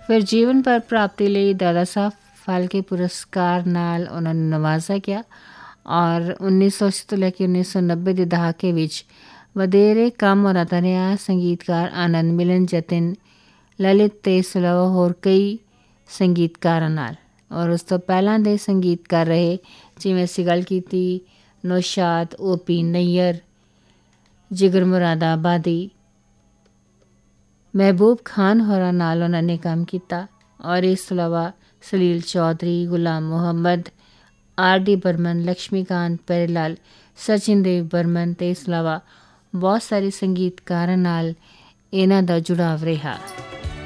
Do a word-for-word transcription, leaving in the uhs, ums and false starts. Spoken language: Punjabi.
ਫਿਰ ਜੀਵਨ ਭਰ ਪ੍ਰਾਪਤੀ ਲਈ ਦਾਦਾ ਸਾਹਿਬ ਫਾਲਕੇ ਪੁਰਸਕਾਰ ਨਾਲ ਉਹਨਾਂ ਨੂੰ ਨਵਾਜ਼ਿਆ ਗਿਆ ਔਰ ਉੱਨੀ ਸੌ ਅੱਸੀ ਤੋਂ ਲੈ ਕੇ ਉੱਨੀ ਸੌ ਨੱਬੇ ਦੇ ਦਹਾਕੇ ਵਿੱਚ ਵਧੇਰੇ ਕੰਮ ਉਹਨਾਂ ਦਾ ਰਿਹਾ। ਸੰਗੀਤਕਾਰ ਆਨੰਦ ਮਿਲਨ, ਜਤਿਨ, ਲਲਿਤ ਤੇ ਇਸ ਤੋਂ ਇਲਾਵਾ ਹੋਰ ਕਈ ਸੰਗੀਤਕਾਰਾਂ ਨਾਲ। ਔਰ ਉਸ ਤੋਂ ਪਹਿਲਾਂ ਦੇ ਸੰਗੀਤਕਾਰ ਰਹੇ ਜਿਵੇਂ ਅਸੀਂ ਗੱਲ ਕੀਤੀ ਨੌਸ਼ਾਦ, ਓ ਪੀ ਨਈਅਰ, ਜਿਗਰ ਮੁਰਾਦਾਬਾਦੀ, ਮਹਿਬੂਬ ਖਾਨ ਹੋਰਾਂ ਨਾਲ ਉਹਨਾਂ ਨੇ ਕੰਮ ਕੀਤਾ। ਔਰ ਇਸ ਤੋਂ ਇਲਾਵਾ ਸਲੀਲ ਚੌਧਰੀ, ਗੁਲਾਮ ਮੁਹੰਮਦ, ਆਰ ਡੀ ਬਰਮਨ, ਲਕਸ਼ਮੀਕਾਂਤ ਪੈਰੇਲਾਲ, ਸਚਿਨ ਦੇਵ ਬਰਮਨ ਅਤੇ ਇਸ ਤੋਂ ਇਲਾਵਾ ਬਹੁਤ ਸਾਰੇ ਸੰਗੀਤਕਾਰਾਂ ਨਾਲ ਇਹਨਾਂ ਦਾ ਜੁੜਾਵ ਰਿਹਾ।